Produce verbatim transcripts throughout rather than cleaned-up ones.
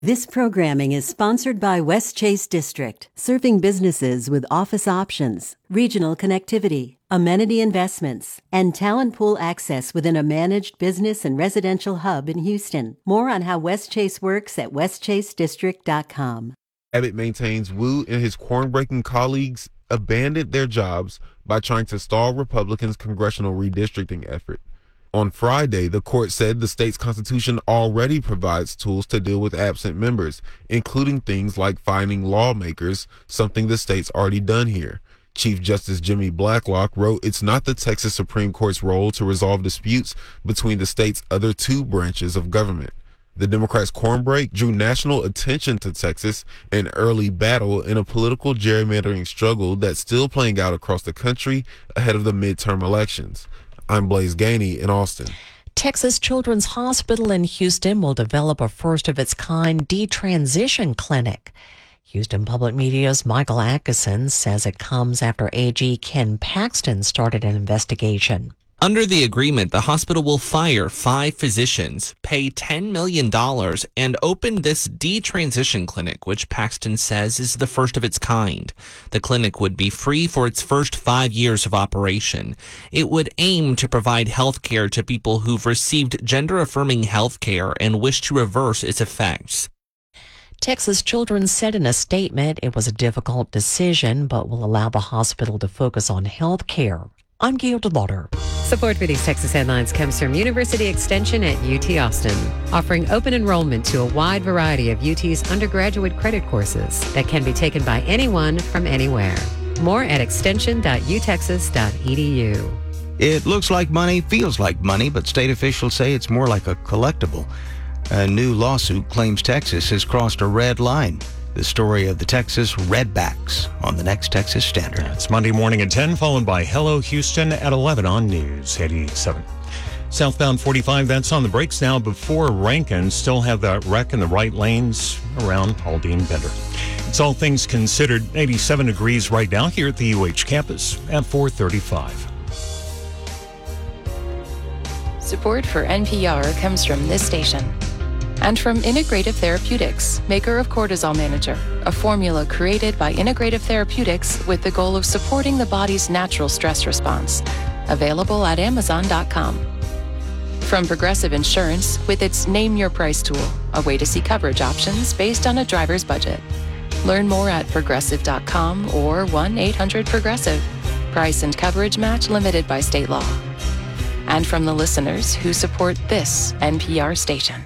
This programming is sponsored by West Chase District, serving businesses with office options, regional connectivity, amenity investments, and talent pool access within a managed business and residential hub in Houston. More on how West Chase works at west chase district dot com. Abbott maintains Wu and his corn-breaking colleagues abandoned their jobs by trying to stall Republicans' congressional redistricting effort. On Friday, the court said the state's constitution already provides tools to deal with absent members, including things like fining lawmakers, something the state's already done here. Chief Justice Jimmy Blacklock wrote it's not the Texas Supreme Court's role to resolve disputes between the state's other two branches of government. The Democrats' corn break drew national attention to Texas, an early battle in a political gerrymandering struggle that's still playing out across the country ahead of the midterm elections. I'm Blaze Gainey in Austin. Texas Children's Hospital in Houston will develop a first-of-its-kind detransition clinic. Houston Public Media's Michael Atkinson says it comes after A G Ken Paxton started an investigation. Under the agreement, the hospital will fire five physicians, pay ten million dollars, and open this detransition clinic, which Paxton says is the first of its kind. The clinic would be free for its first five years of operation. It would aim to provide health care to people who've received gender-affirming health care and wish to reverse its effects. Texas Children said in a statement it was a difficult decision, but will allow the hospital to focus on health care. I'm Gail DeLauder. Support for these Texas headlines comes from University Extension at U T Austin, offering open enrollment to a wide variety of U T's undergraduate credit courses that can be taken by anyone from anywhere. More at extension dot u texas dot e d u. It looks like money, feels like money, but state officials say it's more like a collectible. A new lawsuit claims Texas has crossed a red line. The story of the Texas Redbacks on the next Texas Standard. It's Monday morning at ten, followed by Hello Houston at eleven on News eighty-seven. Southbound forty-five, that's on the brakes now before Rankin. Still have that wreck in the right lanes around Aldine Bender. It's All Things Considered, eighty-seven degrees right now here at the U H campus at four thirty-five. Support for N P R comes from this station. And from Integrative Therapeutics, maker of Cortisol Manager, a formula created by Integrative Therapeutics with the goal of supporting the body's natural stress response. Available at amazon dot com. From Progressive Insurance with its Name Your Price tool, a way to see coverage options based on a driver's budget. Learn more at progressive dot com or one eight hundred progressive. Price and coverage match limited by state law. And from the listeners who support this N P R station.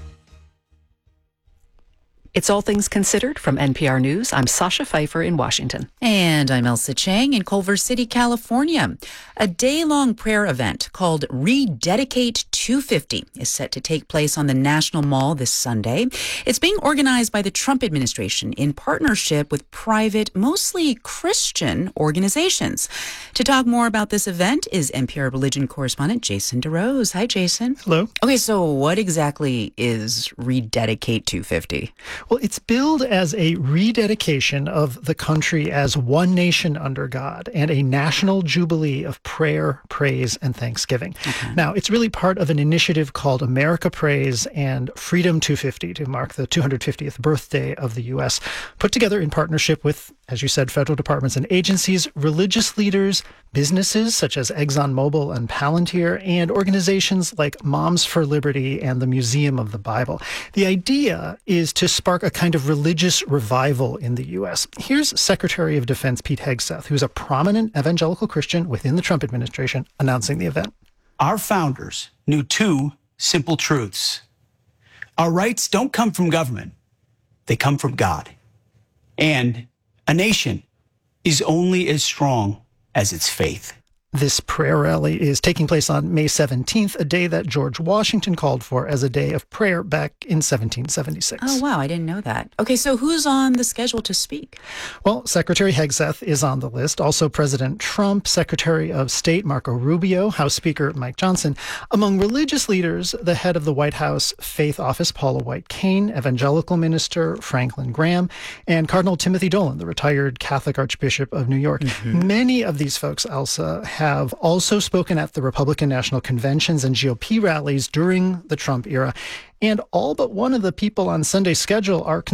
It's All Things Considered from N P R News. I'm Sasha Pfeiffer in Washington. And I'm Elsa Chang in Culver City, California. A day-long prayer event called Rededicate two fifty is set to take place on the National Mall this Sunday. It's being organized by the Trump administration in partnership with private, mostly Christian organizations. To talk more about this event is N P R religion correspondent Jason DeRose. Hi, Jason. Hello. Okay, so what exactly is Rededicate two fifty? Well, it's billed as a rededication of the country as one nation under God and a national jubilee of prayer, praise, and thanksgiving. Okay. Now, it's really part of an initiative called America Praise and Freedom two fifty to mark the two hundred fiftieth birthday of the U S, put together in partnership with, as you said, federal departments and agencies, religious leaders, businesses such as ExxonMobil and Palantir, and organizations like Moms for Liberty and the Museum of the Bible. The idea is to spark a kind of religious revival in the U S. Here's Secretary of Defense Pete Hegseth, who's a prominent evangelical Christian within the Trump administration, announcing the event. Our founders knew two simple truths. Our rights don't come from government. They come from God. And a nation is only as strong as its faith. This prayer rally is taking place on May seventeenth, a day that George Washington called for as a day of prayer back in seventeen seventy-six. Oh, wow, I didn't know that. Okay, so who's on the schedule to speak? Well, Secretary Hegseth is on the list. Also President Trump, Secretary of State Marco Rubio, House Speaker Mike Johnson. Among religious leaders, the head of the White House Faith Office, Paula White-Cain, Evangelical Minister Franklin Graham, and Cardinal Timothy Dolan, the retired Catholic Archbishop of New York. Mm-hmm. Many of these folks, Elsa, have have also spoken at the Republican National Conventions and G O P rallies during the Trump era. And all but one of the people on Sunday's schedule are